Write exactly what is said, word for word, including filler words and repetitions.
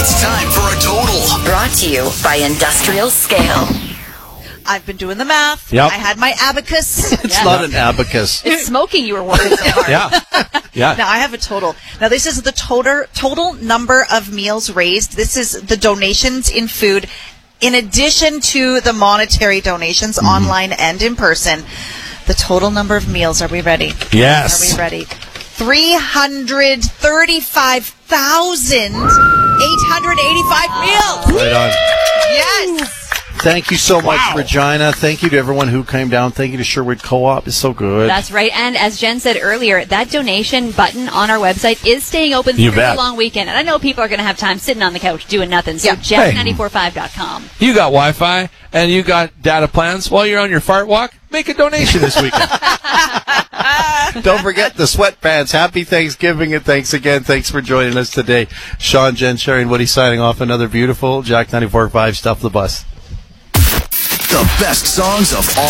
It's time for a total. Brought to you by Industrial Scale. I've been doing the math. Yep. I had my abacus. It's Yeah. not an abacus. It's smoking you were working so hard. Yeah. Yeah. Now I have a total. Now this is the total total number of meals raised. This is the donations in food, in addition to the monetary donations, Mm-hmm. online and in person. The total number of meals. Are we ready? Yes. Are we ready? Three hundred thirty-five thousand eight hundred eighty-five meals. Right on. Yes. Thank you so much, Wow. Regina. Thank you to everyone who came down. Thank you to Sherwood Co-op. It's so good. That's right. And as Jen said earlier, that donation button on our website is staying open You through bet. the long weekend. And I know people are going to have time sitting on the couch doing nothing. So Yeah. jack nine four five dot com. You got Wi-Fi and you got data plans while you're on your fart walk. Make a donation this weekend. Don't forget the sweatpants. Happy Thanksgiving, and thanks again. Thanks for joining us today. Sean, Jen, Sherry, and Woody signing off. Another beautiful Jack ninety-four point five Stuff the Bus. The best songs of all